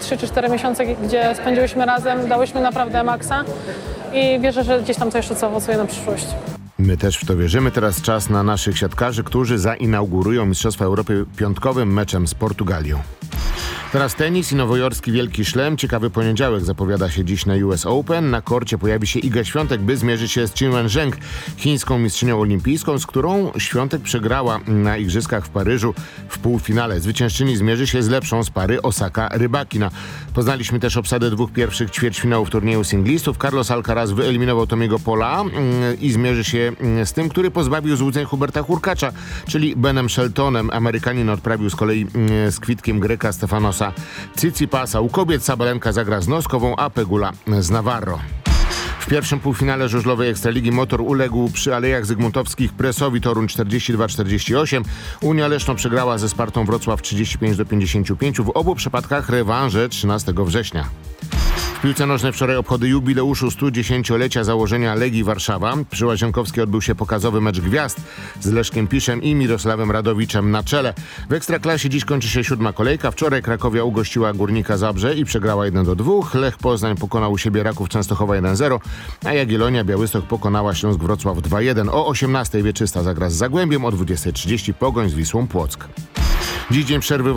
3 czy 4 miesiące, gdzie spędziłyśmy razem, dałyśmy naprawdę maksa i wierzę, że gdzieś tam to jeszcze zaowocuje na przyszłość. My też w to wierzymy. Teraz czas na naszych siatkarzy, którzy zainaugurują Mistrzostwa Europy piątkowym meczem z Portugalią. Teraz tenis i nowojorski Wielki Szlem. Ciekawy poniedziałek zapowiada się dziś na US Open. Na korcie pojawi się Iga Świątek, by zmierzyć się z Qin Wencheng, chińską mistrzynią olimpijską, z którą Świątek przegrała na Igrzyskach w Paryżu w półfinale. Zwyciężczyni zmierzy się z lepszą z pary Osaka Rybakina. Poznaliśmy też obsadę dwóch pierwszych ćwierćfinałów turnieju singlistów. Carlos Alcaraz wyeliminował Tomiego Pola i zmierzy się z tym, który pozbawił złudzeń Huberta Hurkacza, czyli Benem Sheltonem. Amerykanin odprawił z kolei z kwitkiem Greka Stefanosa Tsitsipasa. U kobiet Sabalenka zagra z Noskową, a Pegula z Navarro. W pierwszym półfinale żużlowej Ekstraligi Motor uległ przy Alejach Zygmuntowskich Presowi Toruń 42-48. Unia Leszno przegrała ze Spartą Wrocław 35-55. W obu przypadkach rewanże 13 września. W piłce nożnej wczoraj obchody jubileuszu 110-lecia założenia Legii Warszawa. Przy Łazienkowskiej odbył się pokazowy mecz gwiazd z Leszkiem Piszem i Mirosławem Radowiczem na czele. W Ekstraklasie dziś kończy się 7. kolejka. Wczoraj Krakowia ugościła Górnika Zabrze i przegrała 1-2. Lech Poznań pokonał u siebie Raków Częstochowa 1-0, a Jagiellonia Białystok pokonała Śląsk Wrocław 2-1. O 18:00 Wieczysta zagra z Zagłębiem, o 20:30 Pogoń z Wisłą Płock. Dziś dzień przerwy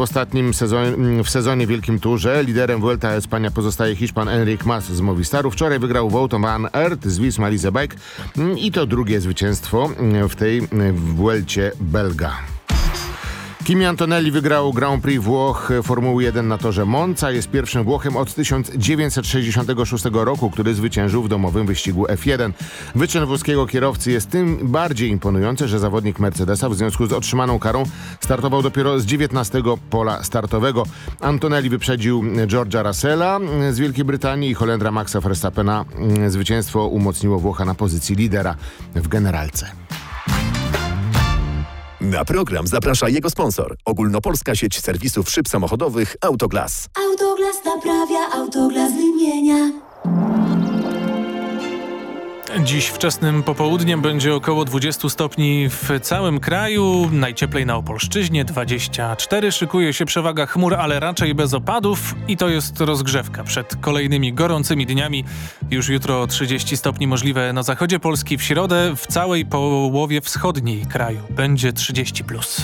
w sezonie Wielkim Turze. Liderem Vuelta a España pozostaje Hiszpan Enric Mas z Movistaru. Wczoraj wygrał Wout van Aert z Visma Leasebike i to drugie zwycięstwo w tej Vuelcie Belga. Kimi Antonelli wygrał Grand Prix Włoch Formuły 1 na torze Monza. Jest pierwszym Włochem od 1966 roku, który zwyciężył w domowym wyścigu F1. Wyczyn włoskiego kierowcy jest tym bardziej imponujący, że zawodnik Mercedesa w związku z otrzymaną karą startował dopiero z 19 pola startowego. Antonelli wyprzedził George'a Russella z Wielkiej Brytanii i Holendra Maxa Verstappena. Zwycięstwo umocniło Włocha na pozycji lidera w generalce. Na program zaprasza jego sponsor. Ogólnopolska sieć serwisów szyb samochodowych Autoglas. Autoglas naprawia, Autoglas wymienia. Dziś wczesnym popołudniem będzie około 20 stopni w całym kraju. Najcieplej na Opolszczyźnie 24. Szykuje się przewaga chmur, ale raczej bez opadów i to jest rozgrzewka przed kolejnymi gorącymi dniami. Już jutro 30 stopni możliwe na zachodzie Polski. W środę w całej połowie wschodniej kraju będzie 30+.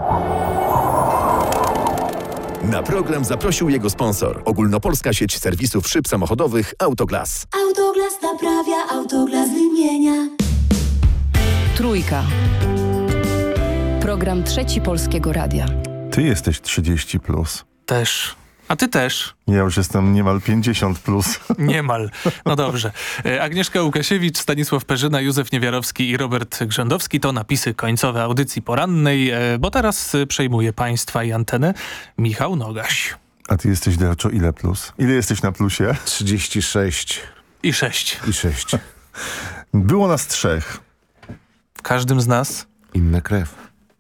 Na program zaprosił jego sponsor. Ogólnopolska sieć serwisów szyb samochodowych Autoglas. Autoglas naprawia, Autoglas wymienia. Trójka. Program Trzeci Polskiego Radia. Ty jesteś 30+. Też. A ty też. Ja już jestem niemal 50+. Niemal. No dobrze. Agnieszka Łukasiewicz, Stanisław Perzyna, Józef Niewiarowski i Robert Grzędowski to napisy końcowe audycji porannej, bo teraz przejmuje państwa i antenę Michał Nogaś. A ty jesteś, Derczo, ile plus? Ile jesteś na plusie? 36. I 6. I 6. Było nas 3. W każdym z nas Inna krew.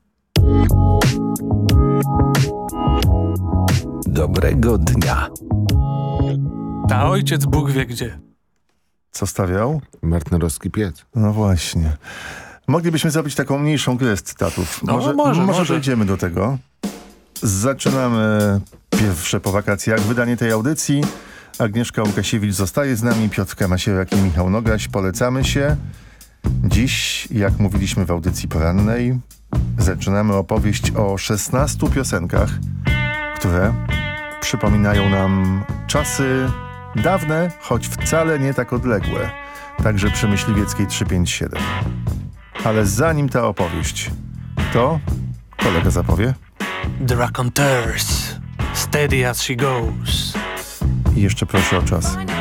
Dobrego dnia. a ojciec Bóg wie gdzie. Co stawiał? Martnerowski piec. No właśnie. Moglibyśmy zrobić taką mniejszą grę z cytatów. No, może. Dojdziemy do tego. Zaczynamy pierwsze po wakacjach wydanie tej audycji. Agnieszka Łukasiewicz zostaje z nami, Piotr Kamasiewak i Michał Nogaś. Polecamy się. Dziś, jak mówiliśmy w audycji porannej, zaczynamy opowieść o 16 piosenkach, które przypominają nam czasy dawne, choć wcale nie tak odległe. Także przy Myśliwieckiej 357. Ale zanim ta opowieść, to kolega zapowie. The Raconteurs, Steady as she goes. I jeszcze proszę o czas.